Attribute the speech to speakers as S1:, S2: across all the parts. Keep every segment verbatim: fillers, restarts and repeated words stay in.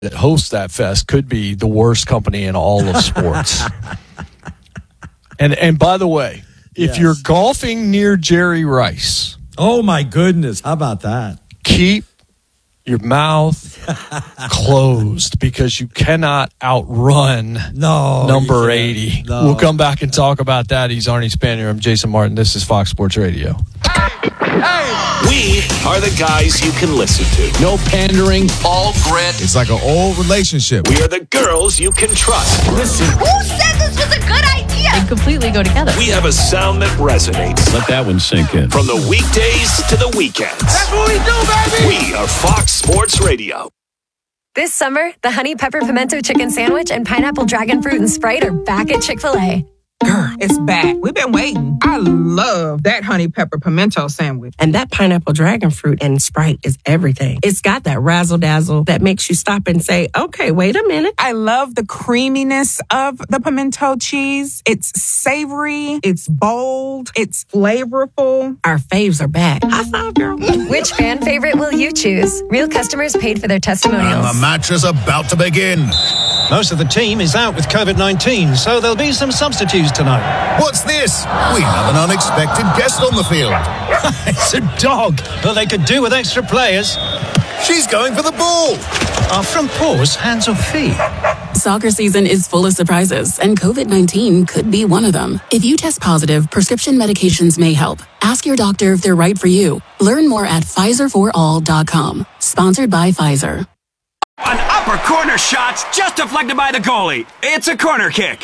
S1: that hosts that fest could be the worst company in all of sports. and and by the way, if yes. you're golfing near Jerry Rice,
S2: oh my goodness, how about that?
S1: Keep your mouth closed because you cannot outrun
S2: no,
S1: number eighty.
S2: No.
S1: We'll come back and talk about that. He's Arnie Spanier. I'm Jason Martin. This is Fox Sports Radio.
S3: We are the guys you can listen to. No pandering, all grit.
S4: It's like an old relationship.
S3: We are the girls you can trust.
S5: Listen. Who said this was a good idea?
S6: They completely go together.
S3: We have a sound that resonates.
S7: Let that one sink in.
S3: From the weekdays to the weekends.
S5: That's what we do, baby!
S3: We are Fox Sports Radio.
S8: This summer, the Honey Pepper Pimento Chicken Sandwich and Pineapple Dragon Fruit and Sprite are back at Chick-fil-A.
S9: Girl, it's back. We've been waiting. I love that honey pepper pimento sandwich.
S10: And that pineapple dragon fruit and Sprite is everything. It's got that razzle dazzle that makes you stop and say, okay, wait a minute.
S9: I love the creaminess of the pimento cheese. It's savory. It's bold. It's flavorful.
S10: Our faves are back. High five, girl.
S8: Which fan favorite will you choose? Real customers paid for their testimonials.
S4: And the match is about to begin.
S11: Most of the team is out with covid nineteen, so there'll be some substitutes tonight.
S4: What's this? We have an unexpected guest on the field.
S11: It's a dog. Well, they could do with extra players.
S4: She's going for the ball.
S11: Our front paws, hands or feet.
S12: Soccer season is full of surprises, and covid nineteen could be one of them. If you test positive, prescription medications may help. Ask your doctor if they're right for you. Learn more at Pfizer for all dot com. Sponsored by Pfizer.
S13: An upper corner shot's just deflected by the goalie. It's a corner kick.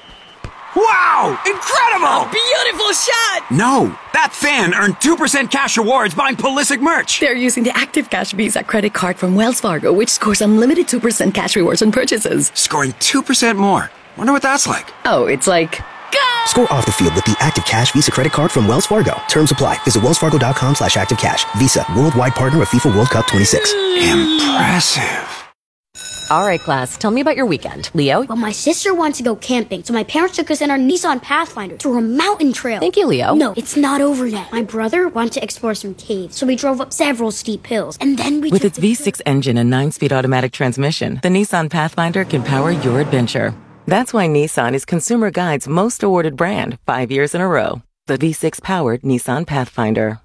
S13: Wow! Incredible!
S14: A beautiful shot!
S13: No, that fan earned two percent cash rewards buying Pulisic merch.
S14: They're using the Active Cash Visa credit card from Wells Fargo, which scores unlimited two percent cash rewards on purchases.
S13: Scoring two percent more. Wonder what that's like.
S14: Oh, it's like... Go!
S15: Score off the field with the Active Cash Visa credit card from Wells Fargo. Terms apply. Visit wellsfargo.com slash activecash. Visa, worldwide partner of FIFA World Cup twenty-six.
S13: Impressive.
S6: All right, class, tell me about your weekend. Leo?
S16: Well, my sister wanted to go camping, so my parents took us in our Nissan Pathfinder to a mountain trail.
S6: Thank you, Leo.
S16: No, it's not over yet. My brother wanted to explore some caves, so we drove up several steep hills, and then we
S17: With its V six engine and nine-speed automatic transmission, the Nissan Pathfinder can power your adventure. That's why Nissan is Consumer Guide's most awarded brand, five years in a row. The V six-powered Nissan Pathfinder.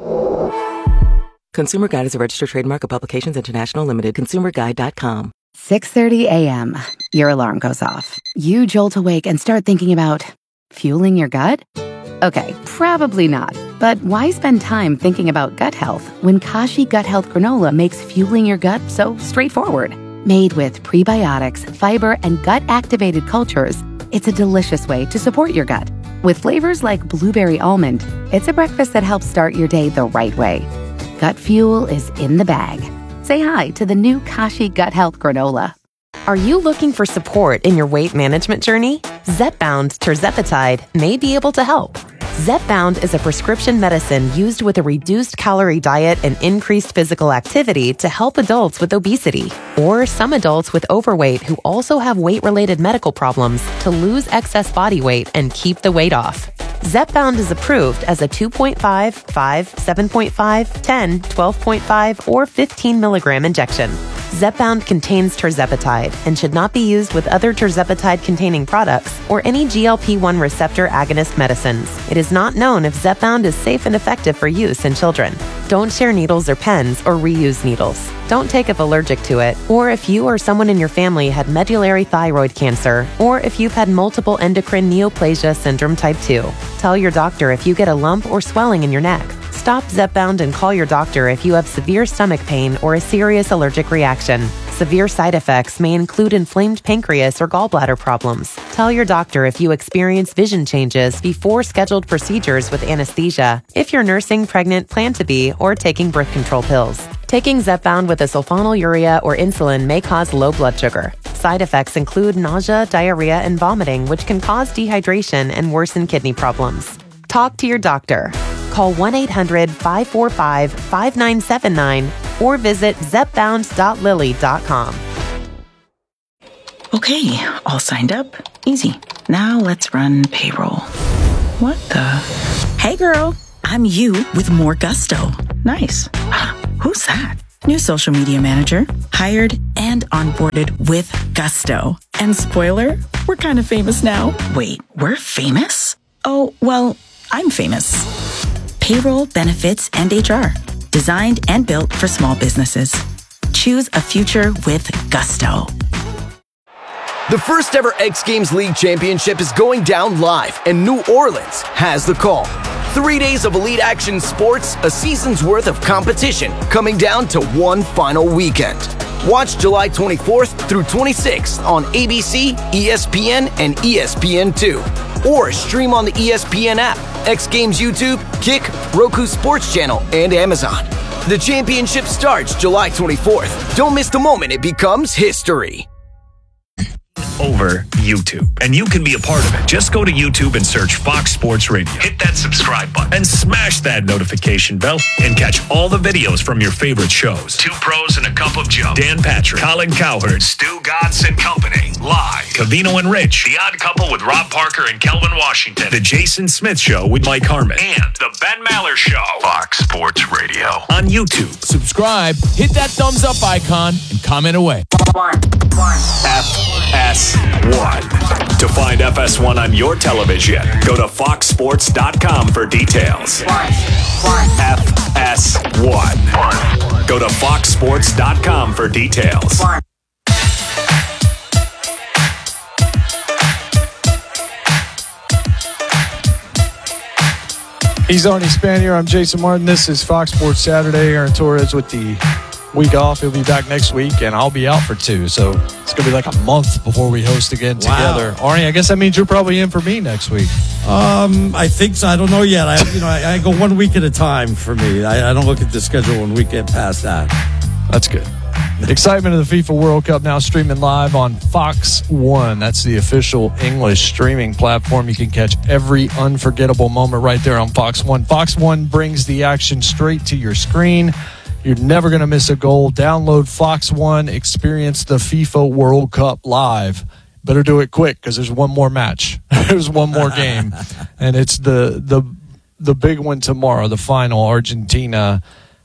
S17: Consumer Guide is a registered trademark of Publications International Limited. consumer guide dot com.
S18: six thirty a.m. Your alarm goes off. You jolt awake and start thinking about fueling your gut? Okay, probably not. But why spend time thinking about gut health when Kashi Gut Health Granola makes fueling your gut so straightforward? Made with prebiotics, fiber, and gut-activated cultures, it's a delicious way to support your gut. With flavors like blueberry almond, it's a breakfast that helps start your day the right way. Gut fuel is in the bag. Say hi to the new Kashi Gut Health Granola.
S19: Are you looking for support in your weight management journey? Zepbound Tirzepatide may be able to help. Zepbound is a prescription medicine used with a reduced calorie diet and increased physical activity to help adults with obesity, or some adults with overweight who also have weight-related medical problems to lose excess body weight and keep the weight off. Zepbound is approved as a two point five, five, seven point five, ten, twelve point five, or fifteen milligram injection. Zepbound contains tirzepatide and should not be used with other tirzepatide-containing products or any G L P one receptor agonist medicines. It is not known if Zepbound is safe and effective for use in children. Don't share needles or pens or reuse needles. Don't take if allergic to it, or if you or someone in your family had medullary thyroid cancer, or if you've had multiple endocrine neoplasia syndrome type two. Tell your doctor if you get a lump or swelling in your neck. Stop Zepbound and call your doctor if you have severe stomach pain or a serious allergic reaction. Severe side effects may include inflamed pancreas or gallbladder problems. Tell your doctor if you experience vision changes before scheduled procedures with anesthesia, if you're nursing, pregnant, plan to be, or taking birth control pills. Taking Zepbound with a sulfonylurea or insulin may cause low blood sugar. Side effects include nausea, diarrhea, and vomiting, which can cause dehydration and worsen kidney problems. Talk to your doctor. Call one eight hundred, five four five, five nine seven nine or visit zepbound dot lilly dot com.
S20: Okay, all signed up. Easy. Now let's run payroll. What the? Hey girl, I'm you with more gusto. Nice. Who's that? New social media manager, hired and onboarded with gusto. And spoiler, we're kind of famous now. Wait, we're famous? Oh, well, I'm famous. Payroll, benefits, and H R. Designed and built for small businesses. Choose a future with gusto.
S7: The first ever X Games League Championship is going down live, and New Orleans has the call. Three days of elite action sports, a season's worth of competition, coming down to one final weekend. Watch July twenty-fourth through twenty-sixth on A B C, E S P N, and E S P N two. Or stream on the E S P N app, X Games YouTube, Kick, Roku Sports Channel, and Amazon. The championship starts July twenty-fourth. Don't miss the moment it becomes history.
S3: Over YouTube. And you can be a part of it. Just go to YouTube and search Fox Sports Radio. Hit that subscribe button and smash that notification bell and catch all the videos from your favorite shows. Two Pros and a Cup of Joe. Dan Patrick, Colin Cowherd, Stu Gatz and Company. Live. Covino and Rich. The Odd Couple with Rob Parker and Kelvin Washington. The Jason Smith Show with Mike Harmon. And The Ben Maller Show. Fox Sports Radio. On YouTube.
S21: Subscribe, hit that thumbs up icon, and comment away.
S3: One. One. F S one. To find F S one on your television, go to fox sports dot com for details. One. One. F S one. One. Go to fox sports dot com for details. One.
S1: He's Arnie Spanier. I'm Jason Martin. This is Fox Sports Saturday. Aaron Torres with the week off. He'll be back next week, and I'll be out for two. So it's going to be like a month before we host again
S2: Wow.
S1: together. Arnie, I guess that means you're probably in for me next week.
S2: Um, I think so. I don't know yet. I, you know, I, I go one week at a time for me. I, I don't look at the schedule one week get past that.
S1: That's good. The excitement of the FIFA World Cup now streaming live on Fox One. That's the official English streaming platform. You can catch every unforgettable moment right there on Fox One. Fox One brings the action straight to your screen. You're never going to miss a goal. Download Fox One. Experience the FIFA World Cup live. Better do it quick because there's one more match. There's one more game. And it's the the the big one tomorrow, the final, Argentina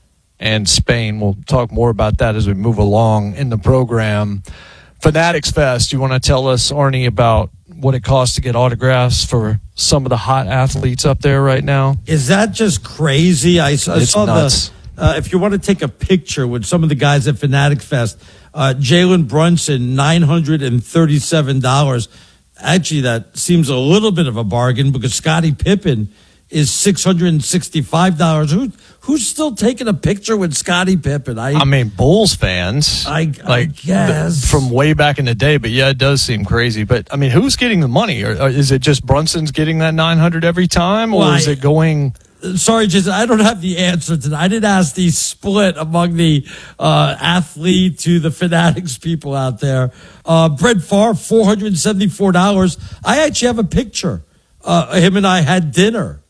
S1: and Spain. We'll talk more about that as we move along in the program. Fanatics Fest, you want to tell us, Arnie, about what it costs to get autographs for some of the hot athletes up there right now?
S2: Is that just crazy? I, I
S1: It's
S2: saw
S1: nuts.
S2: the, uh, if you want to take a picture with some of the guys at Fanatics Fest, uh, Jalen Brunson, nine hundred thirty-seven dollars. Actually, that seems a little bit of a bargain because Scottie Pippen is six hundred sixty-five dollars. Who, who's still taking a picture with Scottie Pippen? I,
S1: I mean, Bulls fans,
S2: I, I
S1: like
S2: guess.
S1: th- from way back in the day. But yeah, it does seem crazy. But I mean, who's getting the money? Or, or is it just Brunson's getting that nine hundred every time, or
S2: Well,
S1: is
S2: I-
S1: it going?
S2: Sorry, Jason, I don't have the answer to that. I didn't ask the split among the uh, athlete to the Fanatics people out there. Uh, Brett Favre, four hundred seventy-four dollars. I actually have a picture. Uh, him and I had dinner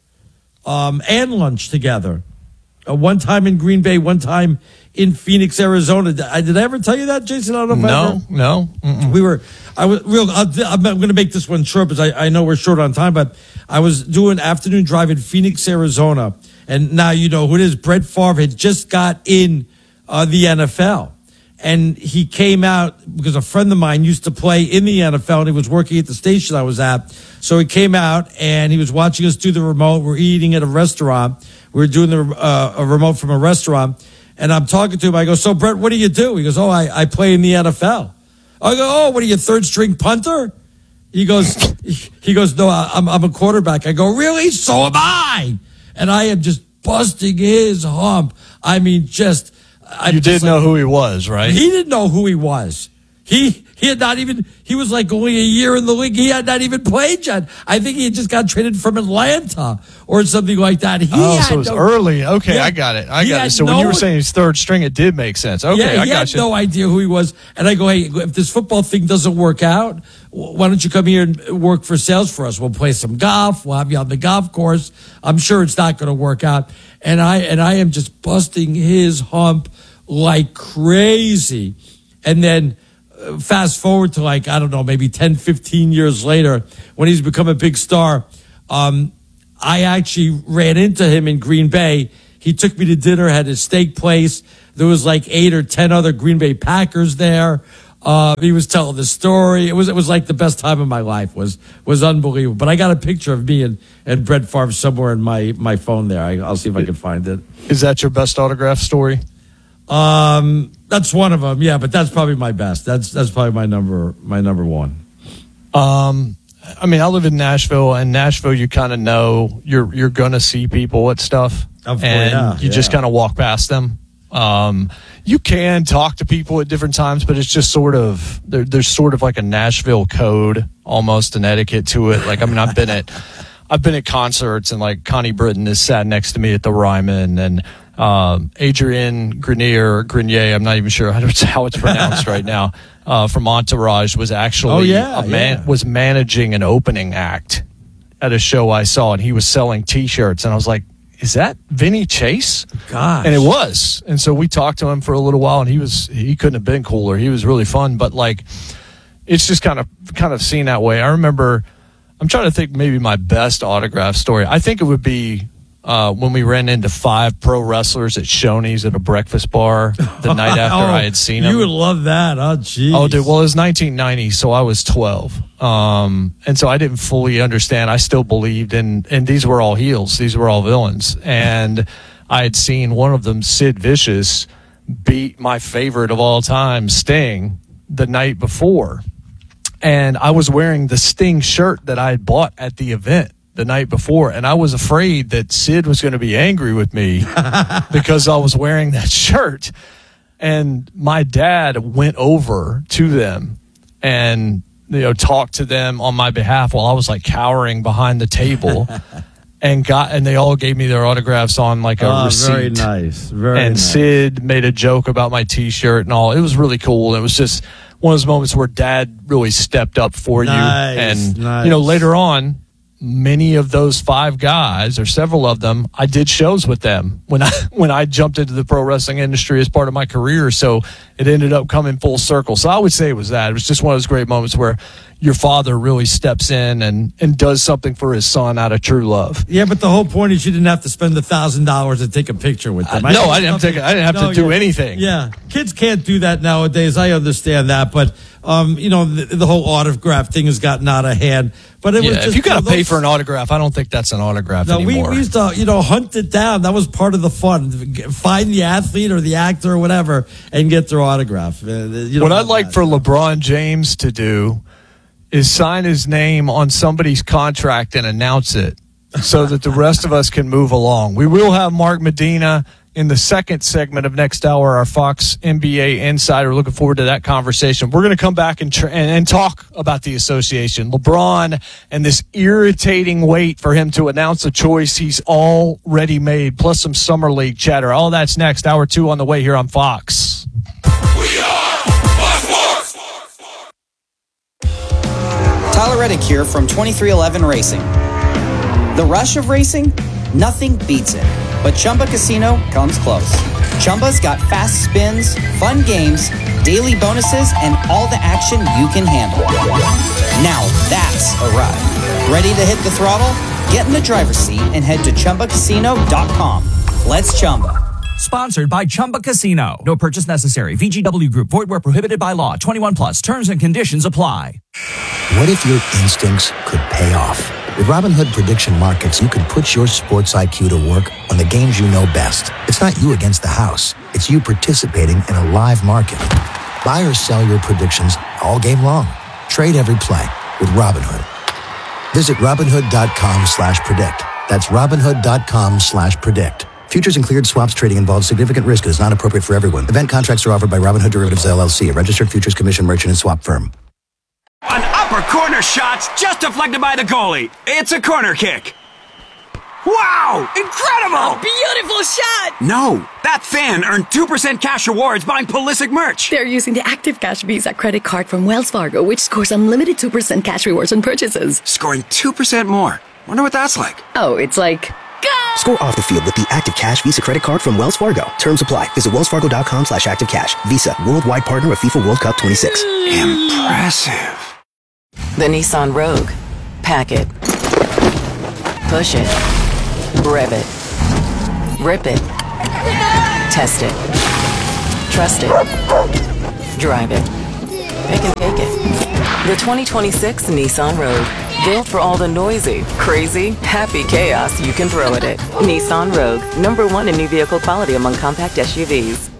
S2: um, and lunch together. Uh, one time in Green Bay, one time in Phoenix, Arizona. Did I, did I ever tell you that, Jason? I don't know if I
S1: No,
S2: ever-
S1: no. Mm-mm.
S2: we were, I was real, I'll, I'm going to make this one short because I, I know we're short on time, but I was doing afternoon drive in Phoenix, Arizona. And now you know who it is. Brett Favre had just got in uh, the N F L. And he came out because a friend of mine used to play in the N F L and he was working at the station I was at. So he came out and he was watching us do the remote. We're eating at a restaurant. We were doing the uh, a remote from a restaurant. And I'm talking to him. I go, so Brett, what do you do? He goes, oh, I, I play in the N F L. I go, oh, what are you, third string punter? He goes, he goes, no, I'm, I'm a quarterback. I go, really? So am I. And I am just busting his hump. I mean, just. I'm
S1: You did
S2: just
S1: know
S2: like-
S1: who he was, right?
S2: He didn't know who he was. He he had not even, he was like only a year in the league. He had not even played yet. I think he had just got traded from Atlanta or something like that. He
S1: Oh,
S2: had
S1: so it was
S2: no-
S1: early. Okay,
S2: Yeah.
S1: I got it. I
S2: He
S1: got
S2: had
S1: it. So when you
S2: no-
S1: were saying he's third string, it did make sense. Okay,
S2: yeah,
S1: I
S2: he
S1: got
S2: had
S1: you.
S2: no idea who he was. And I go, hey, if this football thing doesn't work out, why don't you come here and work for sales for us? We'll play some golf. We'll have you on the golf course. I'm sure it's not going to work out. And I and I am just busting his hump like crazy. And then uh, fast forward to like, I don't know, maybe ten, fifteen years later when he's become a big star. Um, I actually ran into him in Green Bay. He took me to dinner, had a steak place. There was like eight or ten other Green Bay Packers there. Uh, he was telling the story. It was it was like the best time of my life. Was was unbelievable. But I got a picture of me and, and Brett Favre somewhere in my, my phone there. I, I'll see if I can find it.
S1: Is that your best autograph story?
S2: Um, that's one of them. Yeah, but that's probably my best. That's that's probably my number my number one.
S1: Um, I mean, I live in Nashville, and Nashville, you kind of know you're you're gonna see people at stuff,
S2: Of-
S1: and
S2: yeah,
S1: you just
S2: yeah.
S1: kind of walk past them. Um, you can talk to people at different times, but it's just sort of there, there's sort of like a Nashville code, almost an etiquette to it. Like, I mean, I've been at I've been at concerts, and like Connie Britton has sat next to me at the Ryman, and um, Adrian Grenier, Grenier, I'm not even sure how, to, how it's pronounced right now, uh, from Entourage was actually
S2: Oh, yeah,
S1: a man,
S2: yeah.
S1: was managing an opening act at a show I saw, and he was selling T-shirts, and I was like, is that Vinny Chase?
S2: Gosh.
S1: And it was. And so we talked to him for a little while, and he was he couldn't have been cooler. He was really fun, but like it's just kind of kind of seen that way. I remember I'm trying to think maybe my best autograph story. I think it would be uh, when we ran into five pro wrestlers at Shoney's at a breakfast bar the night after
S2: Oh,
S1: I had seen them.
S2: You would love that. Oh, geez.
S1: Oh, dude. Well, it was nineteen ninety, so I was twelve. Um, and so I didn't fully understand. I still believed in, and these were all heels. These were all villains. And I had seen one of them, Sid Vicious, beat my favorite of all time, Sting, the night before. And I was wearing the Sting shirt that I had bought at the event the night before, and I was afraid that Sid was going to be angry with me because I was wearing that shirt. And my dad went over to them and, you know, talked to them on my behalf while I was like cowering behind the table, and got and they all gave me their autographs on like a
S2: Oh,
S1: receipt.
S2: very nice. Very
S1: and
S2: nice.
S1: Sid made a joke about my T-shirt and all. It was really cool. It was just one of those moments where Dad really stepped up for
S2: Nice,
S1: you. And
S2: nice.
S1: you know, later on, many of those five guys, or several of them, I did shows with them when I when I jumped into the pro wrestling industry as part of my career. So it ended up coming full circle. So I would say it was that. It was just one of those great moments where your father really steps in and, and does something for his son out of true love.
S2: Yeah, but the whole point is you didn't have to spend a thousand dollars to take a picture with them.
S1: Uh, no, I didn't have to take- I didn't have to do
S2: yeah.
S1: anything.
S2: Yeah, kids can't do that nowadays. I understand that, but um, you know, the, the whole autograph thing has gotten out of hand. But it
S1: Yeah,
S2: was just,
S1: if you got to
S2: know,
S1: pay
S2: those-
S1: for an autograph, I don't think that's an autograph
S2: No, we,
S1: anymore.
S2: we used to, you know, hunt it down. That was part of the fun. Find the athlete or the actor or whatever and get their autograph. Uh, you
S1: What
S2: don't
S1: I'd
S2: have
S1: like
S2: that.
S1: for LeBron James to do is sign his name on somebody's contract and announce it so that the rest of us can move along. We will have Mark Medina in the second segment of next hour, our Fox N B A Insider. Looking forward to that conversation. We're going to come back and, tr- and and talk about the association. LeBron and this irritating wait for him to announce a choice he's already made, plus some Summer League chatter. All that's next. Hour two on the way here on Fox.
S5: Tyler Reddick here from twenty-three eleven Racing. The rush of racing? Nothing beats it. But Chumba Casino comes close. Chumba's got fast spins, fun games, daily bonuses, and all the action you can handle. Now that's a ride. Ready to hit the throttle? Get in the driver's seat and head to Chumba Casino dot com. Let's Chumba.
S22: Sponsored by Chumba Casino. No purchase necessary. V G W Group. Void where prohibited by law. twenty-one plus. Terms and conditions apply.
S23: What if your instincts could pay off? With Robinhood Prediction Markets, you could put your sports I Q to work on the games you know best. It's not you against the house. It's you participating in a live market. Buy or sell your predictions all game long. Trade every play with Robinhood. Visit Robinhood.com slash predict. That's Robinhood.com slash predict. Futures and cleared swaps trading involves significant risk and is not appropriate for everyone. Event contracts are offered by Robinhood Derivatives, L L C, a registered futures commission merchant and swap firm.
S13: An upper corner shot's just deflected by the goalie. It's a corner kick. Wow! Incredible!
S14: Beautiful shot!
S13: No, that fan earned two percent cash rewards buying Pulisic merch.
S14: They're using the Active Cash Visa credit card from Wells Fargo, which scores unlimited two percent cash rewards on purchases.
S13: Scoring two percent more. Wonder what that's like.
S14: Oh, it's like...
S15: Score off the field with the Active Cash Visa credit card from Wells Fargo. Terms apply. Visit wellsfargo.com slash active cash. Visa, worldwide partner of FIFA World Cup twenty-six.
S13: Impressive.
S17: The Nissan Rogue. Pack it. Push it. Rev it. Rip it. Test it. trust it. Drive it. They can take it. The twenty twenty-six Nissan Rogue. Built for all the noisy, crazy, happy chaos you can throw at it. Nissan Rogue. Number one in new vehicle quality among compact S U Vs.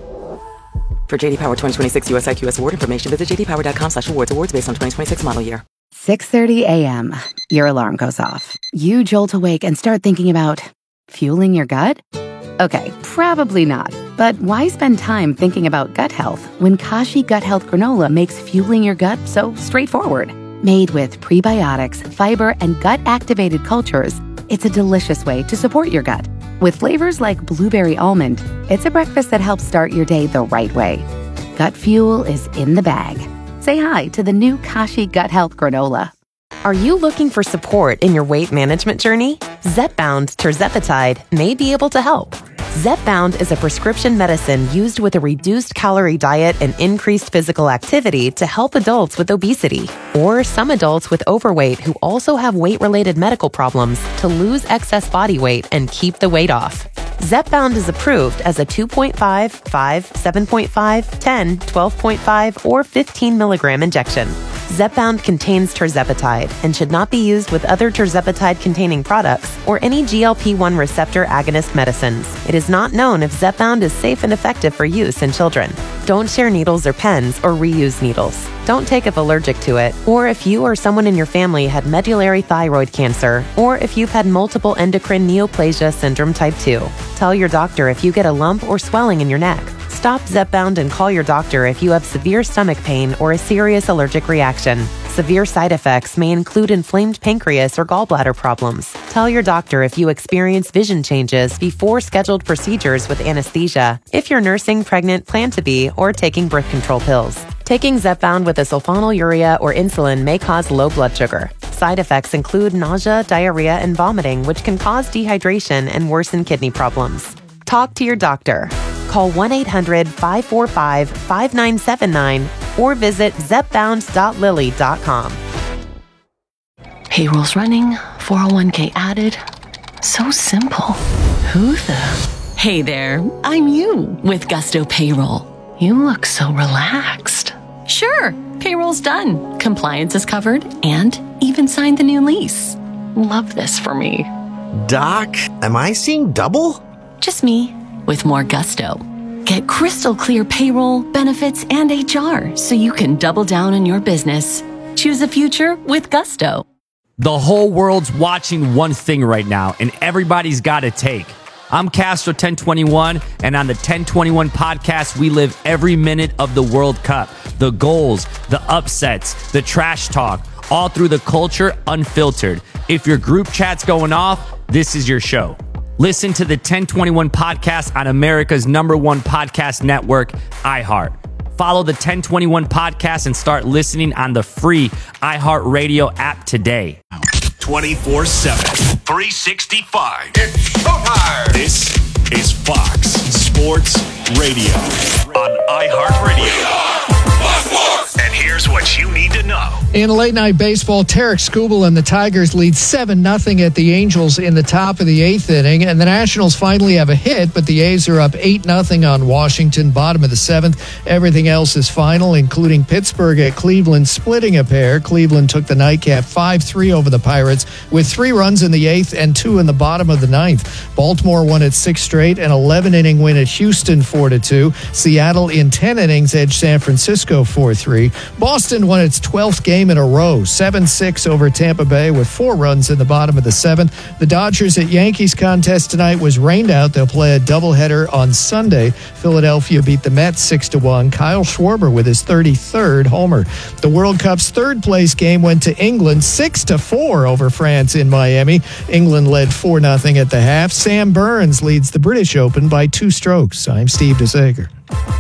S17: For J D Power twenty twenty-six U S I Q S award information, visit j d power dot com slash awards. Awards based on twenty twenty-six model year.
S18: six thirty a.m. Your alarm goes off. You jolt awake and start thinking about fueling your gut? Okay, probably not. But why spend time thinking about gut health when Kashi Gut Health Granola makes fueling your gut so straightforward? Made with prebiotics, fiber, and gut-activated cultures, it's a delicious way to support your gut. With flavors like blueberry almond, it's a breakfast that helps start your day the right way. Gut fuel is in the bag. Say hi to the new Kashi Gut Health Granola.
S19: Are you looking for support in your weight management journey? Zepbound Tirzepatide may be able to help. Zepbound is a prescription medicine used with a reduced calorie diet and increased physical activity to help adults with obesity or some adults with overweight who also have weight-related medical problems to lose excess body weight and keep the weight off. Zepbound is approved as a two point five, five, seven point five, ten, twelve point five, or fifteen milligram injection. Zepbound contains tirzepatide and should not be used with other tirzepatide-containing products or any G L P one receptor agonist medicines. It is not known if Zepbound is safe and effective for use in children. Don't share needles or pens or reuse needles. Don't take if allergic to it, or if you or someone in your family had medullary thyroid cancer, or if you've had multiple endocrine neoplasia syndrome type two. Tell your doctor if you get a lump or swelling in your neck. Stop Zepbound and call your doctor if you have severe stomach pain or a serious allergic reaction. Severe side effects may include inflamed pancreas or gallbladder problems. Tell your doctor if you experience vision changes before scheduled procedures with anesthesia, if you're nursing, pregnant, plan to be, or taking birth control pills. Taking Zepbound with a sulfonylurea or insulin may cause low blood sugar. Side effects include nausea, diarrhea, and vomiting, which can cause dehydration and worsen kidney problems. Talk to your doctor. Call one eight hundred, five four five, five nine seven nine or visit zepbound dot lilly dot com.
S8: Payroll's running, four oh one k added. So simple. Who the? Hey there, I'm you with Gusto Payroll. You look so relaxed. Sure, payroll's done. Compliance is covered and even signed the new lease. Love this for me.
S9: Doc, am I seeing double?
S8: Just me. With more gusto. Get crystal clear payroll, benefits, and H R so you can double down on your business. Choose a future with gusto.
S10: The whole world's watching one thing right now, and everybody's got a take. I'm Castro ten twenty-one, and on the ten twenty-one podcast, we live every minute of the World Cup. The goals, the upsets, the trash talk, all through the culture unfiltered. If your group chat's going off, this is your show. Listen to the ten twenty-one podcast on America's number one podcast network, iHeart. Follow the ten twenty-one podcast and start listening on the free iHeartRadio app today.
S3: twenty-four seven, three sixty-five. It's showtime. This is Fox Sports Radio on iHeartRadio. And here's what you need to know.
S24: In late night baseball, Tarek Skubal and the Tigers lead seven nothing at the Angels in the top of the eighth inning. And the Nationals finally have a hit, but the A's are up eight nothing on Washington, bottom of the seventh. Everything else is final, including Pittsburgh at Cleveland splitting a pair. Cleveland took the nightcap five three over the Pirates with three runs in the eighth and two in the bottom of the ninth. Baltimore won its sixth straight, an eleven inning win at Houston four to two. Seattle in ten innings edged San Francisco four three. Boston won its twelfth game in a row, seven six over Tampa Bay with four runs in the bottom of the seventh. The Dodgers at Yankees contest tonight was rained out. They'll play a doubleheader on Sunday. Philadelphia beat the Mets six to one. Kyle Schwarber with his thirty-third homer. The World Cup's third place game went to England six to four over France in Miami. England led four nothing at the half. Sam Burns leads the British Open by two strokes. I'm Steve DeSager.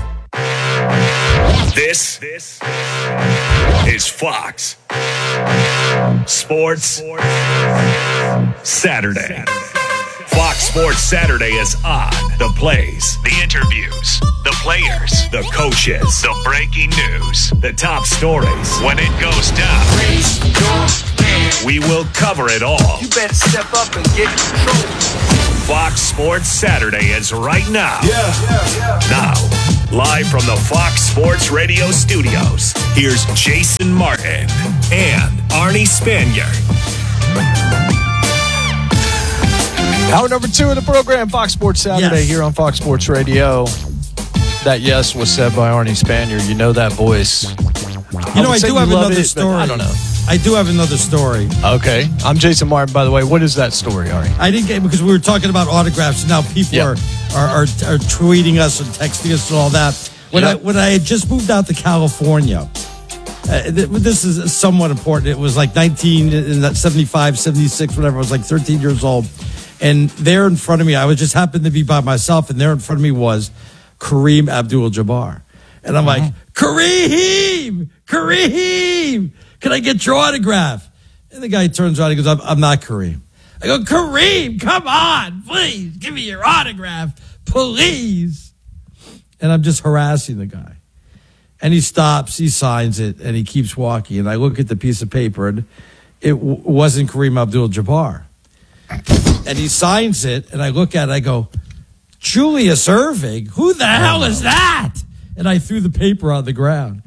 S3: This, this is Fox Sports Saturday. Fox Sports Saturday is on. The plays, the interviews, the players, the coaches, the breaking news, the top stories. When it goes down, we will cover it all.
S25: You better step up and get control.
S3: Fox Sports Saturday is right now.
S4: Yeah, yeah, yeah.
S3: Now, live from the Fox Sports Radio studios, here's Jason Martin and Arnie Spanier.
S1: Hour number two of the program, Fox Sports Saturday,
S2: Yes.
S1: here on Fox Sports Radio. That yes was said by Arnie Spanier. You know that voice.
S2: You know, I do have another
S1: it,
S2: story.
S1: I don't know.
S2: I do have another story.
S1: Okay. I'm Jason Martin, by the way. What is that story, Arnie?
S2: I didn't get because we were talking about autographs. And now people
S1: Yeah.
S2: are, are, are are tweeting us and texting us and all that. When
S1: Yeah.
S2: I when I had just moved out to California, uh, th- this is somewhat important. It was like nineteen seventy-five, seventy-six, whatever. I was like thirteen years old, and there in front of me, I was just happened to be by myself, and there in front of me was Kareem Abdul-Jabbar, and I'm like, Kareem, Kareem, can I get your autograph? And the guy turns around, he goes, I'm, I'm not Kareem. I go, Kareem, come on, please, give me your autograph, please. And I'm just harassing the guy. And he stops, he signs it, and he keeps walking. And I look at the piece of paper, and it w- wasn't Kareem Abdul-Jabbar. And he signs it, and I look at it, I go, Julius Erving? Who the hell is that? And I threw the paper on the ground.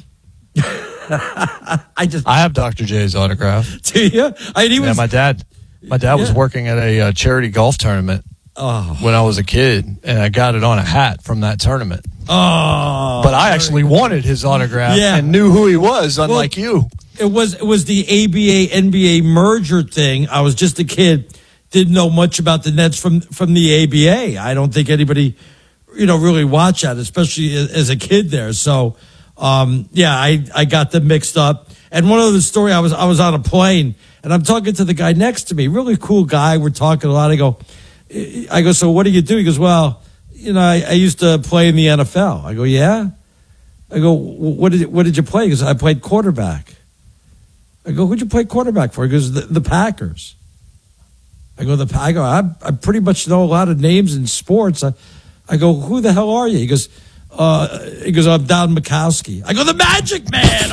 S2: I just
S1: I have Doctor J's autograph.
S2: Do you? I, he was,
S1: yeah, my dad. My dad was
S2: Yeah.
S1: working at a uh, charity golf tournament
S2: Oh.
S1: when I was a kid, and I got it on a hat from that tournament.
S2: Oh.
S1: But I actually wanted his autograph
S2: Yeah.
S1: and knew who he was, unlike
S2: Well,
S1: you.
S2: It was it was the A B A N B A merger thing. I was just a kid, didn't know much about the Nets from from the A B A. I don't think anybody, you know, really watched that, especially as as a kid there. So, um, yeah, I I got them mixed up. And one other story, I was I was on a plane and I'm talking to the guy next to me, really cool guy. We're talking a lot. I go, I go, so what do you do? He goes, well, you know, I, I used to play in the N F L. I go, yeah. I go, what did what did you play? He goes, I played quarterback. I go, who'd you play quarterback for? He goes, the, the Packers. I go, the I go, I, I pretty much know a lot of names in sports. I, I go, who the hell are you? He goes, uh, he goes, I'm Don Mikowski. I go, the Magic Man.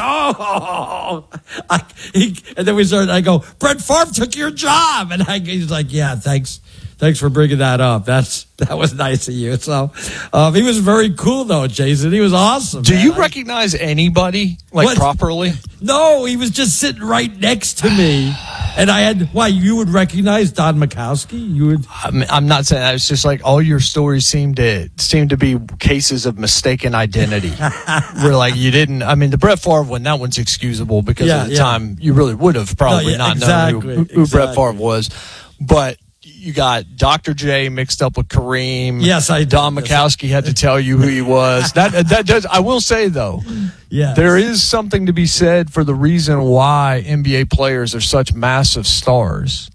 S2: Oh, I, he, and then we started. I go, Brett Favre took your job, and I, he's like, yeah, thanks. Thanks for bringing that up. That's that was nice of you. So um, he was very cool, though, Jason. He was awesome.
S1: Do
S2: man.
S1: you
S2: I-
S1: recognize anybody like
S2: What?
S1: properly?
S2: No, he was just sitting right next to me, and I had. Why you would recognize Don Mikowski? You would.
S1: I'm, I'm not saying that. It's just like all your stories seem to seem to be cases of mistaken identity. Where like you didn't. I mean, the Brett Favre one, that one's excusable because
S2: Yeah,
S1: at the
S2: yeah.
S1: time you really would have probably
S2: No, yeah,
S1: not
S2: exactly,
S1: known who, who Brett
S2: exactly.
S1: Favre was, but. You got Doctor J mixed up with Kareem.
S2: Yes, I did.
S1: Don Mikowski had to tell you who he was. That that does. I will say though,
S2: Yeah,
S1: there is something to be said for the reason why N B A players are such massive stars,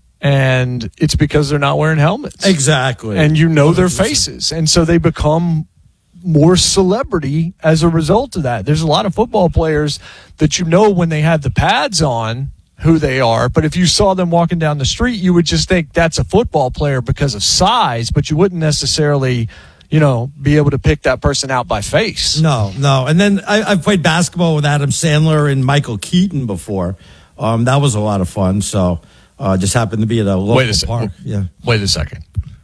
S1: and it's because they're not wearing helmets.
S2: Exactly,
S1: And you know their faces, and so they become more celebrity as a result of that. There's a lot of football players that you know when they have the pads on who they are, but if you saw them walking down the street, you would just think that's a football player because of size, but you wouldn't necessarily, you know, be able to pick that person out by face.
S2: No, no. And then I, I've played basketball with Adam Sandler and Michael Keaton before. Um, that was a lot of fun. So uh, just happened to be at a local
S1: Wait a sec-
S2: park. Yeah,
S1: Wait a second.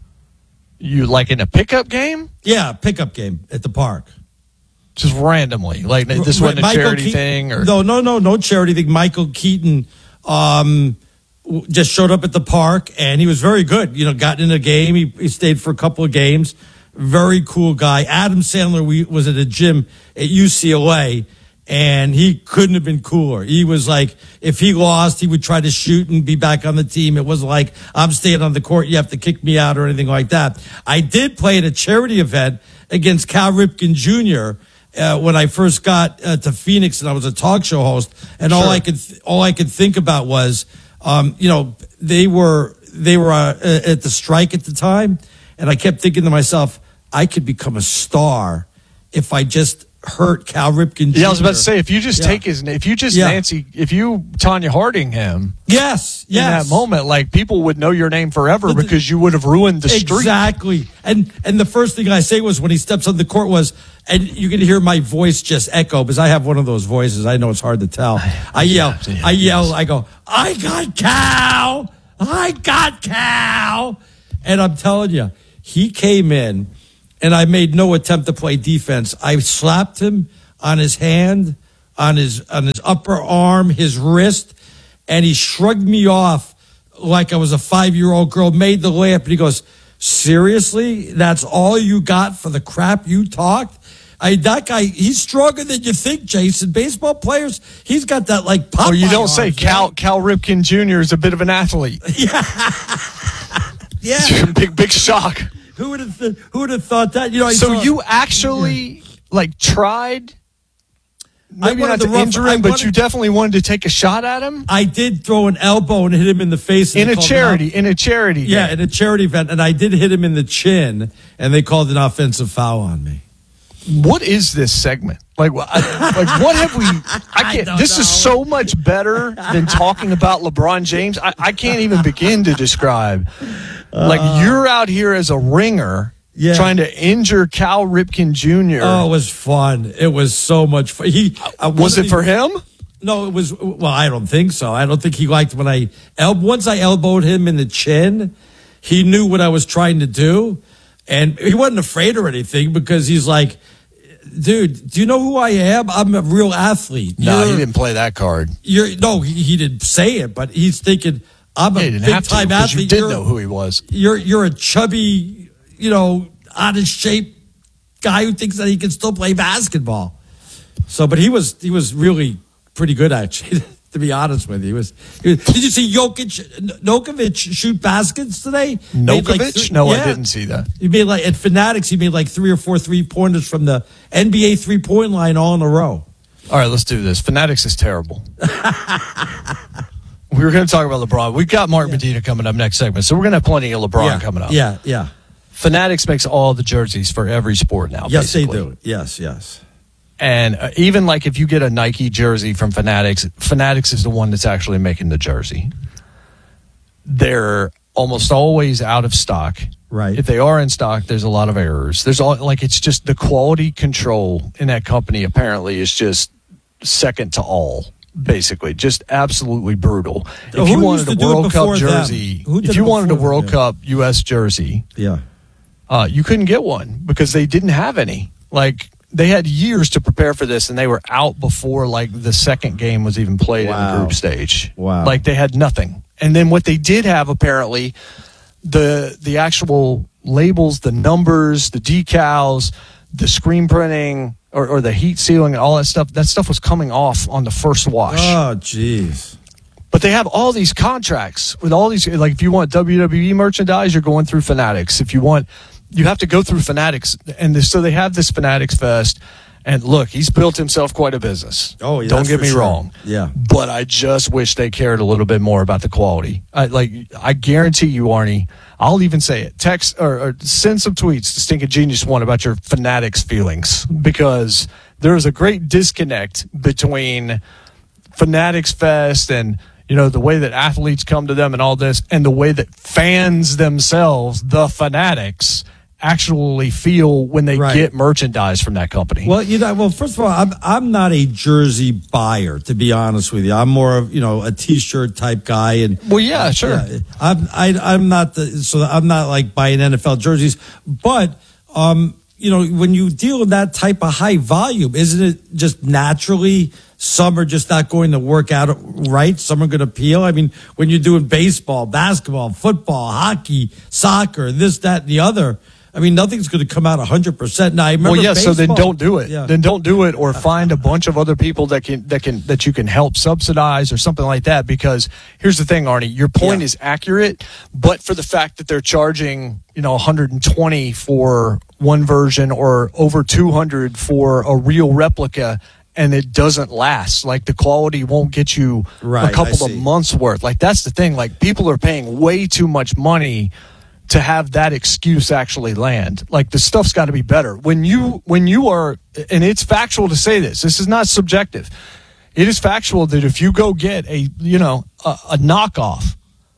S1: You like in a pickup game?
S2: yeah, pickup game at the park.
S1: Just randomly, like this wasn't a
S2: Michael
S1: charity
S2: Keaton-
S1: thing, or
S2: no, no, no, no charity thing. Michael Keaton um, w- just showed up at the park, and he was very good. You know, got in a game. He, he stayed for a couple of games. Very cool guy. Adam Sandler we, was at a gym at U C L A, and he couldn't have been cooler. He was like, if he lost, he would try to shoot and be back on the team. It wasn't like, I'm staying on the court, you have to kick me out or anything like that. I did play at a charity event against Cal Ripken Junior Uh, when I first got uh, to Phoenix, and I was a talk show host, and all
S1: Sure.
S2: I could th- all I could think about was, um, you know, they were they were uh, at the strike at the time, and I kept thinking to myself, I could become a star if I just hurt Cal Ripken Junior
S1: yeah, I was about to say if you just
S2: Yeah.
S1: take his, if you just
S2: Yeah.
S1: Nancy, if you Tanya Harding him,
S2: Yes,
S1: in
S2: yes.
S1: that moment, like people would know your name forever because you would have ruined the streak.
S2: Exactly. And and the first thing I say was when he steps on the court was, and you can hear my voice just echo because I have one of those voices. I know it's hard to tell. I yell, I yell, I go, I got Cal, I got Cal. And I'm telling you, he came in, and I made no attempt to play defense. I slapped him on his hand, on his on his upper arm, his wrist, and he shrugged me off like I was a five-year-old girl, made the layup, and he goes, seriously? That's all you got for the crap you talked? I, that guy, he's stronger than you think, Jason. Baseball players, he's got that like Popeye.
S1: Oh, you don't say
S2: arms,
S1: Cal
S2: right?
S1: Cal Ripken Junior is a bit of an athlete.
S2: Yeah. Yeah.
S1: big big shock.
S2: Who would have th- who would have thought that? You know, I
S1: so
S2: saw-
S1: you actually like tried maybe
S2: wanted
S1: not to
S2: to rough-
S1: injure
S2: I
S1: him, but
S2: wanted-
S1: you definitely wanted to take a shot at him?
S2: I did throw an elbow and hit him in the face. and
S1: In
S2: they
S1: a
S2: called
S1: charity,
S2: an
S1: in a charity
S2: Yeah,
S1: game.
S2: in a charity event, and I did hit him in the chin, and they called an offensive foul on me.
S1: What is this segment? Like, wh- I, like what have we? I can't.
S2: don't
S1: this
S2: know.
S1: is so much better than talking about LeBron James. I, I can't even begin to describe. Like you're out here as a ringer,
S2: Yeah.
S1: trying to injure Cal Ripken Junior
S2: Oh, it was fun. It was so much fun. He uh,
S1: was it for him?
S2: No, it was. Well, I don't think so. I don't think he liked when I el- once I elbowed him in the chin. He knew what I was trying to do, and he wasn't afraid or anything because he's like, "Dude, do you know who I am? I'm a real athlete."
S1: No,
S2: You're-
S1: he didn't play that card.
S2: You're no, he, he didn't say it, but he's thinking, "I'm a
S1: He didn't
S2: big
S1: have to,
S2: time
S1: 'cause you
S2: athlete."
S1: did
S2: You're-
S1: know who he was.
S2: You're you're a chubby, you know, out of shape guy who thinks that he can still play basketball. So, but he was he was really pretty good actually. To be honest with you, he was, he was. Did you see Jokic, Nokovic shoot baskets today? Made like
S1: Nokovic?
S2: three-
S1: no, I
S2: yeah.
S1: didn't see that.
S2: He made like at Fanatics. He made like three or four three pointers from the N B A three point line all in a row.
S1: All right, let's do this. Fanatics is terrible. We were going to talk about LeBron. We've got Mark Medina coming up next segment, so we're going to have plenty of LeBron
S2: yeah,
S1: coming up.
S2: Yeah, yeah.
S1: Fanatics makes all the jerseys for every sport now.
S2: Yes,
S1: basically.
S2: they do. Yes, yes.
S1: And uh, even like if you get a Nike jersey from Fanatics, Fanatics is the one that's actually making the jersey. They're almost always out of stock.
S2: Right.
S1: If they are in stock, there's a lot of errors. There's all like it's just the quality control in that company apparently is just second to all. Basically, just absolutely brutal. If
S2: Who
S1: you
S2: used
S1: wanted
S2: to
S1: a
S2: do it
S1: World Cup
S2: before them?
S1: jersey,
S2: Who did
S1: if
S2: it
S1: you wanted a
S2: before
S1: World
S2: them?
S1: Cup U S jersey,
S2: Yeah.
S1: uh, you couldn't get one because they didn't have any. Like they had years to prepare for this, and they were out before like the second game was even played in
S2: Wow.
S1: the group stage.
S2: Wow.
S1: Like they had nothing. And then what they did have apparently, the the actual labels, the numbers, the decals, the screen printing, or, or the heat sealing, and all that stuff. That stuff was coming off on the first wash.
S2: Oh, jeez.
S1: But they have all these contracts with all these, like if you want W W E merchandise, you're going through Fanatics. If you want, you have to go through Fanatics. And this, so they have this Fanatics Fest. And look, he's built himself quite a business.
S2: Oh, yeah.
S1: Don't
S2: that's
S1: get
S2: for
S1: me
S2: sure.
S1: wrong.
S2: Yeah.
S1: But I just wish they cared a little bit more about the quality. I, like, I guarantee you, Arnie, I'll even say it. Text or, or send some tweets to Stinking Genius One about your Fanatics feelings because there's a great disconnect between Fanatics Fest and, you know, the way that athletes come to them and all this and the way that fans themselves, the Fanatics, actually feel when they
S2: Right.
S1: get merchandise from that company.
S2: Well, you know, well, first of all, I'm I'm not a jersey buyer, to be honest with you. I'm more of you know a T-shirt type guy, and
S1: well, yeah, sure.
S2: yeah, I'm I, I'm not the so I'm not like buying N F L jerseys, but um, you know, when you deal with that type of high volume, isn't it just naturally some are just not going to work out right? Some are going to peel. I mean, when you're doing baseball, basketball, football, hockey, soccer, this, that, and the other. I mean, nothing's going to come out one hundred percent. Now, I remember
S1: well, yeah. So then,
S2: baseball-
S1: don't do it.
S2: Yeah.
S1: Then don't do it, or find a bunch of other people that can that can that you can help subsidize or something like that. Because here's the thing, Arnie, your point
S2: Yeah.
S1: is accurate, but for the fact that they're charging, you know, one hundred twenty for one version or over two hundred for a real replica. And it doesn't last. Like the quality won't get you
S2: Right,
S1: a couple
S2: I
S1: of
S2: see.
S1: months worth. Like that's the thing. Like people are paying way too much money to have that excuse actually land. Like the stuff's got to be better. When you when you are, and it's factual to say this. This is not subjective. It is factual that if you go get a you know a, a knockoff,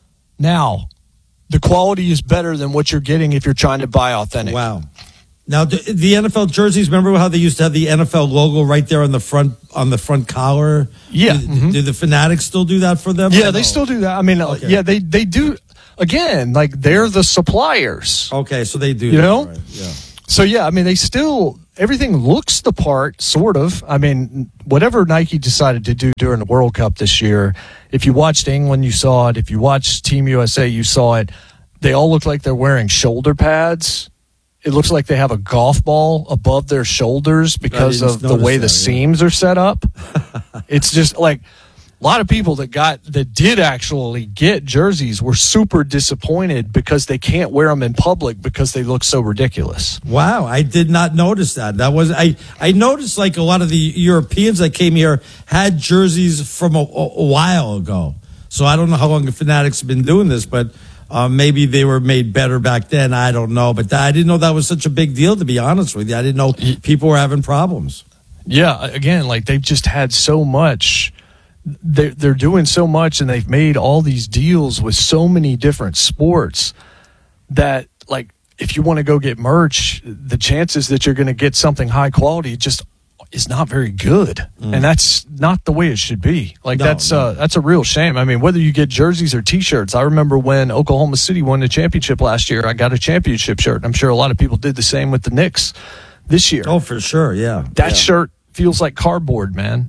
S1: now the quality is better than what you're getting if you're trying to buy authentic.
S2: Wow. Now the, the N F L jerseys. Remember how they used to have the N F L logo right there on the front on the front collar?
S1: Yeah.
S2: Do,
S1: Mhm.
S2: do the Fanatics still do that for them?
S1: Yeah,
S2: Or
S1: they
S2: no?
S1: still do that. I mean, uh,
S2: Okay.
S1: yeah, they they do. again, like they're the suppliers.
S2: Okay, so they do.
S1: You
S2: that,
S1: know?
S2: right, yeah.
S1: So, yeah, I mean, they still, everything looks the part, sort of. I mean, whatever Nike decided to do during the World Cup this year, if you watched England, you saw it. If you watched Team U S A, you saw it. They all look like they're wearing shoulder pads. It looks like they have a golf ball above their shoulders because of the way
S2: that,
S1: the
S2: yeah.
S1: seams are set up. It's just like a lot of people that got that did actually get jerseys were super disappointed because they can't wear them in public because they look so ridiculous.
S2: Wow, I did not notice that. That was I. I noticed like a lot of the Europeans that came here had jerseys from a, a while ago. So I don't know how long the Fanatics have been doing this, but uh, maybe they were made better back then. I don't know, but I didn't know that was such a big deal. To be honest with you, I didn't know people were having problems.
S1: Yeah, again, like they've just had so much. They're, they're doing so much, and they've made all these deals with so many different sports that, like, if you want to go get merch, the chances that you're going to get something high quality just is not very good. Mm. And that's not the way it should be. Like, no, that's no. Uh, that's a real shame. I mean, whether you get jerseys or T-shirts, I remember when Oklahoma City won the championship last year, I got a championship shirt. I'm sure a lot of people did the same with the Knicks this year.
S2: Oh, for sure, yeah.
S1: That
S2: yeah.
S1: shirt feels like cardboard, man.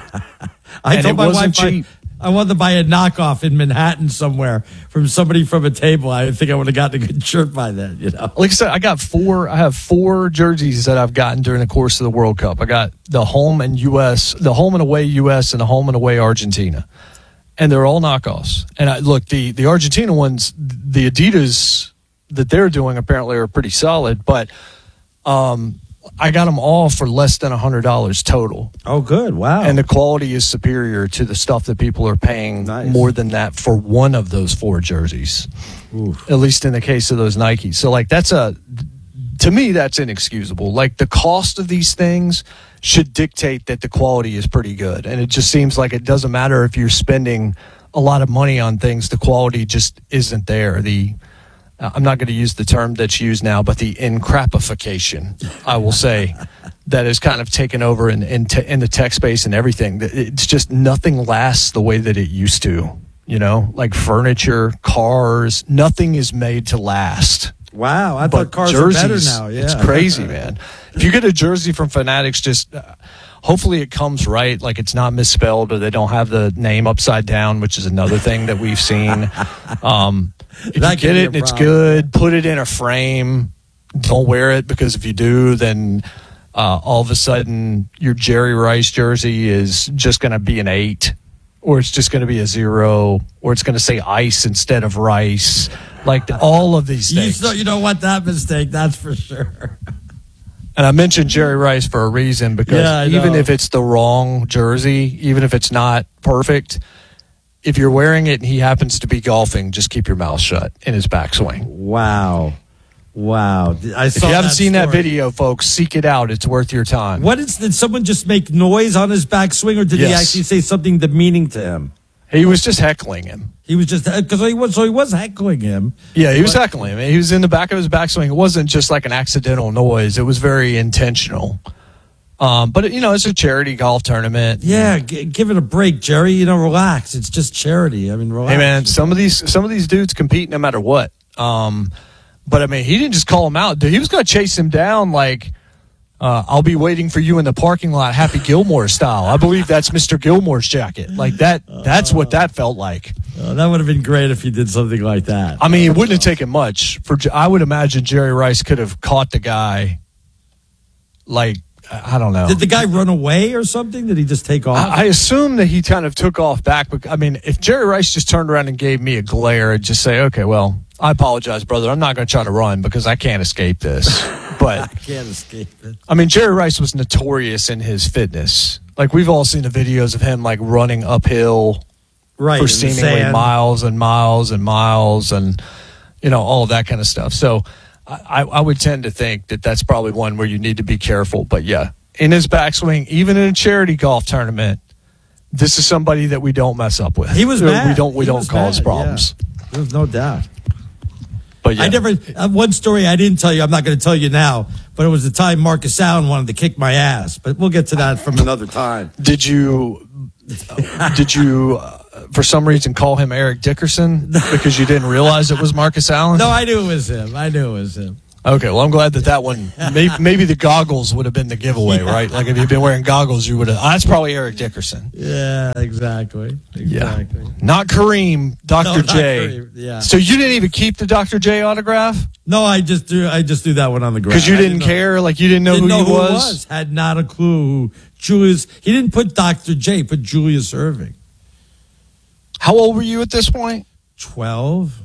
S2: I
S1: and
S2: told
S1: it
S2: my
S1: wasn't
S2: wife
S1: cheap.
S2: I, I wanted to buy a knockoff in Manhattan somewhere from somebody from a table. I think I would have gotten a good shirt by then, you know.
S1: Like I said, I got four. I have four jerseys that I've gotten during the course of the World Cup. I got the home and U S, the home and away U S, and the home and away Argentina, and they're all knockoffs. And I, look, the the Argentina ones, the Adidas that they're doing apparently are pretty solid, but um. I got them all for less than one hundred dollars total.
S2: Oh, good. Wow.
S1: And the quality is superior to the stuff that people are paying nice. More than that for one of those four jerseys. Oof. At least in the case of those Nikes. So, like, that's a, to me, that's inexcusable. Like, the cost of these things should dictate that the quality is pretty good. And it just seems like it doesn't matter if you're spending a lot of money on things, the quality just isn't there. The I'm not going to use the term that's used now, but the encrapification, I will say, that has kind of taken over in, in, te- in the tech space and everything. It's just nothing lasts the way that it used to, you know, like furniture, cars, nothing is made to last.
S2: Wow, I
S1: but
S2: thought cars
S1: jerseys,
S2: are better now. Yeah.
S1: It's crazy, man. If you get a jersey from Fanatics, just uh, hopefully it comes right, like it's not misspelled or they don't have the name upside down, which is another thing that we've seen. Um If
S2: that
S1: you get it and it's good, put it in a frame. Don't wear it, because if you do, then uh, all of a sudden your Jerry Rice jersey is just going to be an eight, or it's just going to be a zero, or it's going to say ice instead of rice. Like the, all of these things.
S2: You, you don't want that mistake, that's for sure.
S1: And I mentioned Jerry Rice for a reason, because
S2: yeah,
S1: even if it's the wrong jersey, even if it's not perfect, if you're wearing it and he happens to be golfing, just keep your mouth shut in his backswing.
S2: Wow. Wow. I
S1: if
S2: saw
S1: you haven't
S2: that
S1: seen
S2: story.
S1: that video, folks, seek it out. It's worth your time.
S2: What is, did someone just make noise on his backswing, or did
S1: Yes.
S2: he actually say something demeaning to him?
S1: He was just heckling him.
S2: He was just, because he was, so he was heckling him.
S1: Yeah, he was but, heckling him. He was in the back of his backswing. It wasn't just like an accidental noise. It was very intentional. Um, but, you know, it's a charity golf tournament.
S2: Yeah, g- give it a break, Jerry. You know, relax. It's just charity. I mean, relax.
S1: Hey, man, some of these some of these dudes compete no matter what. Um, but, I mean, he didn't just call him out. Dude, he was going to chase him down like, uh, I'll be waiting for you in the parking lot, Happy Gilmore style. I believe that's Mister Gilmore's jacket. Like, that. that's what that felt like.
S2: Uh, that would have been great if he did something like that.
S1: I mean, it wouldn't have taken much. For I would imagine Jerry Rice could have caught the guy, like, I don't know.
S2: Did the guy run away or something? Did he just take off?
S1: I, I assume that he kind of took off back. But I mean, if Jerry Rice just turned around and gave me a glare and just say, okay, well, I apologize, brother. I'm not going to try to run because I can't escape this. But
S2: I can't escape it.
S1: I mean, Jerry Rice was notorious in his fitness. Like, we've all seen the videos of him, like, running uphill
S2: right,
S1: for seemingly miles and miles and miles and, you know, all of that kind of stuff. So I, I would tend to think that that's probably one where you need to be careful. But, yeah, in his backswing, even in a charity golf tournament, this is somebody that we don't mess up with.
S2: He was mad.
S1: We don't, we
S2: he
S1: don't cause
S2: mad,
S1: problems.
S2: Yeah. There's no doubt.
S1: But yeah.
S2: I never, uh, one story I didn't tell you, I'm not going to tell you now, but it was the time Marcus Allen wanted to kick my ass. But we'll get to that from another time.
S1: Did you, uh, did you uh, for some reason, call him Eric Dickerson because you didn't realize it was Marcus Allen?
S2: No, I knew it was him. I knew it was him.
S1: Okay, well, I'm glad that that one, maybe, maybe the goggles would have been the giveaway, yeah. right? Like if you'd been wearing goggles, you would have. Oh, that's probably Eric Dickerson.
S2: Yeah, exactly. Exactly.
S1: Yeah. Not Kareem, Doctor
S2: No,
S1: J.
S2: Kareem, yeah.
S1: So you didn't even keep the Doctor J autograph?
S2: No, I just threw, I just threw that one on the ground.
S1: Because you didn't, didn't care? Know. Like you didn't know
S2: didn't
S1: who
S2: know
S1: he
S2: who
S1: was?
S2: was? Had not a clue who Julius. He didn't put Doctor J, he put Julius Erving.
S1: How old were you at this point?
S2: twelve.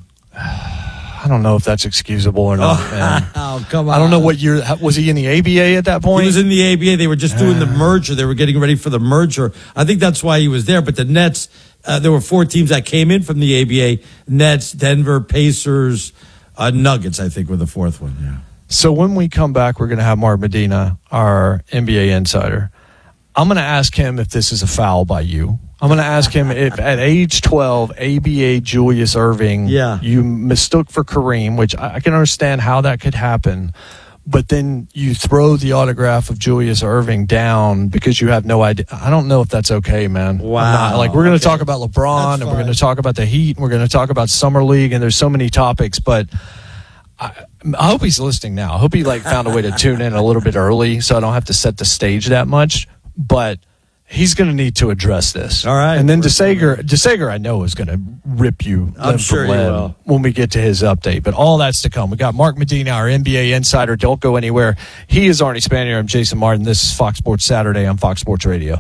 S1: I don't know if that's excusable or not,
S2: oh,
S1: man.
S2: Oh, come on.
S1: I don't know what year. Was he in the A B A at that point?
S2: He was in the A B A. They were just doing the merger. They were getting ready for the merger. I think that's why he was there. But the Nets, uh, there were four teams that came in from the A B A. Nets, Denver, Pacers, uh, Nuggets, I think, were the fourth one. Yeah.
S1: So when we come back, we're going to have Mark Medina, our N B A insider. I'm going to ask him if this is a foul by you. I'm going to ask him if at age twelve, A B A Julius Erving,
S2: yeah.
S1: you mistook for Kareem, which I can understand how that could happen. But then you throw the autograph of Julius Erving down because you have no idea. I don't know if that's okay, man.
S2: Wow.
S1: Like, we're going to
S2: okay.
S1: talk about LeBron,
S2: that's
S1: and
S2: fine.
S1: we're going to talk about the Heat, and we're going to talk about Summer League, and there's so many topics. But I, I hope he's listening now. I hope he like found a way to tune in a little bit early so I don't have to set the stage that much. But he's going to need to address this.
S2: All right.
S1: And then DeSager, DeSager, I know, is going to rip you
S2: I'm
S1: limb
S2: sure
S1: from
S2: he
S1: limb
S2: will.
S1: when we get to his update. But all that's to come. We got Mark Medina, our N B A insider. Don't go anywhere. He is Arnie Spanier. I'm Jason Martin. This is Fox Sports Saturday on Fox Sports Radio.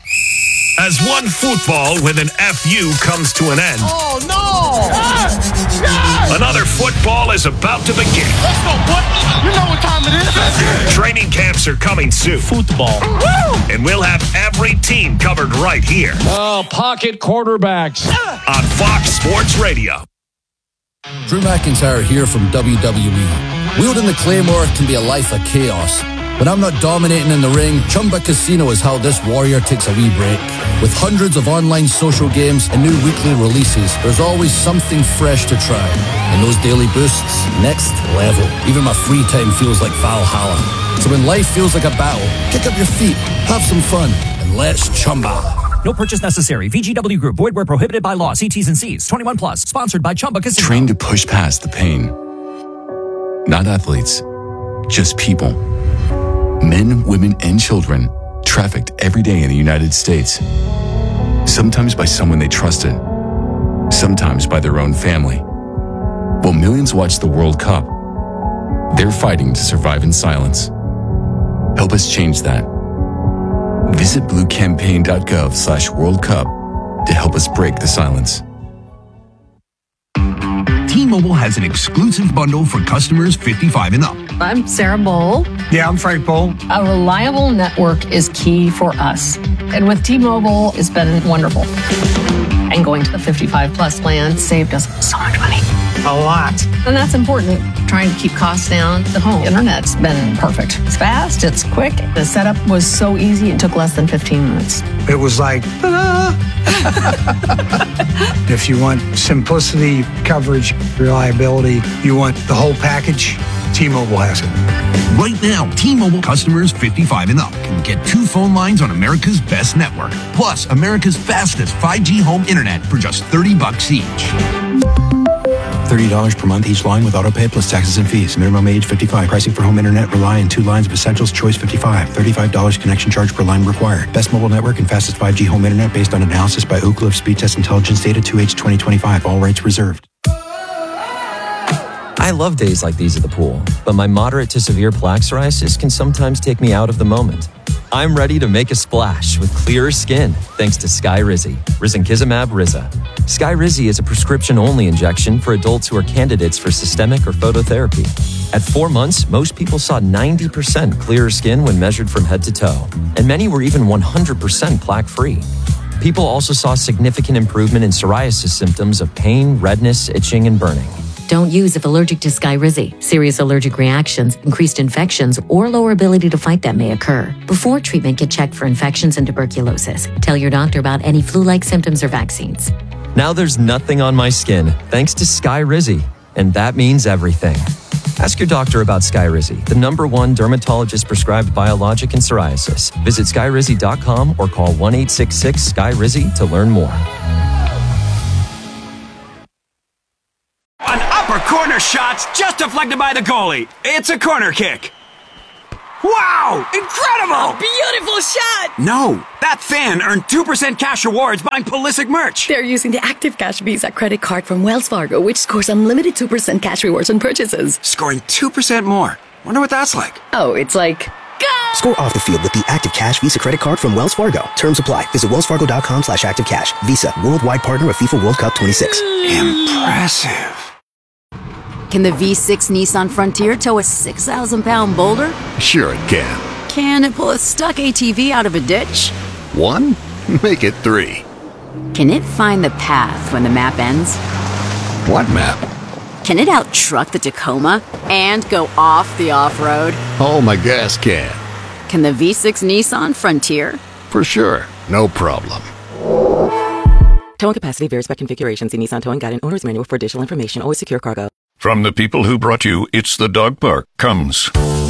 S3: As one football with an F U comes to an end.
S4: Oh, no! Yes! Yes!
S3: Another football is about to begin.
S4: Let's go, boy! You know what time it is.
S3: Training camps are coming soon.
S4: Football. Woo!
S3: And we'll have every team covered right here.
S4: Oh, pocket quarterbacks.
S3: On Fox Sports Radio.
S6: Drew McIntyre here from W W E. Wielding the Claymore can be a life of chaos. When I'm not dominating in the ring, Chumba Casino is how this warrior takes a wee break. With hundreds of online social games and new weekly releases, there's always something fresh to try. And those daily boosts, next level. Even my free time feels like Valhalla. So when life feels like a battle, kick up your feet, have some fun, and let's Chumba.
S22: No purchase necessary. V G W Group. Void where prohibited by law. See T's and C's. twenty-one plus. Sponsored by Chumba Casino.
S11: Trained to push past the pain. Not athletes, just people. Men, women, and children trafficked every day in the United States. Sometimes by someone they trusted. Sometimes by their own family. While millions watch the World Cup, they're fighting to survive in silence. Help us change that. Visit bluecampaign.gov slash World Cup to help us break the silence.
S12: T-Mobile has an exclusive bundle for customers fifty-five and up.
S25: I'm Sarah Bowl.
S12: Yeah, I'm Frank Bowl.
S25: A reliable network is key for us. And with T-Mobile, it's been wonderful. And going to the fifty-five plus plan saved us so much money.
S12: A lot.
S25: And that's important. Trying to keep costs down. The home internet's been perfect. It's fast, it's quick. The setup was so easy, it took less than fifteen minutes.
S12: It was like, ta-da! If you want simplicity, coverage, reliability, you want the whole package, T-Mobile has it. Right now, T-Mobile customers fifty-five and up can get two phone lines on America's best network, plus America's fastest five G home internet for just thirty bucks each.
S26: thirty dollars per month each line with autopay plus taxes and fees. Minimum age fifty-five. Pricing for home internet rely on two lines of Essentials Choice fifty-five. thirty-five dollars connection charge per line required. Best mobile network and fastest five G home internet based on analysis by Ookla of Speed Test Intelligence data two H twenty twenty-five. All rights reserved.
S27: I love days like these at the pool, but my moderate to severe plaque psoriasis can sometimes take me out of the moment. I'm ready to make a splash with clearer skin thanks to Skyrizi, Risankizumab Riza. Skyrizi is a prescription-only injection for adults who are candidates for systemic or phototherapy. At four months, most people saw ninety percent clearer skin when measured from head to toe, and many were even one hundred percent plaque-free. People also saw significant improvement in psoriasis symptoms of pain, redness, itching, and burning.
S28: Don't use if allergic to Skyrizi. Serious allergic reactions, increased infections, or lower ability to fight them may occur. Before treatment, get checked for infections and tuberculosis. Tell your doctor about any flu-like symptoms or vaccines.
S27: Now there's nothing on my skin thanks to Skyrizi, and that means everything. Ask your doctor about Skyrizi, the number one dermatologist-prescribed biologic in psoriasis. Visit skyrizi dot com or call one eight six six, S K Y R I Z I to learn more.
S13: shots just deflected by the goalie. It's a corner kick. Wow! Incredible!
S5: Beautiful shot!
S13: No, that fan earned two percent cash rewards buying Pulisic merch.
S5: They're using the Active Cash Visa credit card from Wells Fargo, which scores unlimited two percent cash rewards on purchases.
S13: Scoring two percent more. Wonder what that's like.
S5: Oh, it's like... Go!
S7: Score off the field with the Active Cash Visa credit card from Wells Fargo. Terms apply. Visit wellsfargo.com slash active cash. Visa, worldwide partner of FIFA World Cup twenty-six.
S13: Impressive.
S14: Can the V six Nissan Frontier tow a six thousand pound boulder?
S15: Sure it can.
S14: Can it pull a stuck A T V out of a ditch?
S15: One? Make it three.
S14: Can it find the path when the map ends?
S15: What map?
S14: Can it out-truck the Tacoma and go off the off-road?
S15: Oh, my gas can.
S14: Can the V six Nissan Frontier?
S15: For sure. No problem.
S17: Towing capacity varies by configuration. See Nissan Towing Guide and Owner's Manual for additional information. Always secure cargo.
S3: From the people who brought you It's the Dog Park comes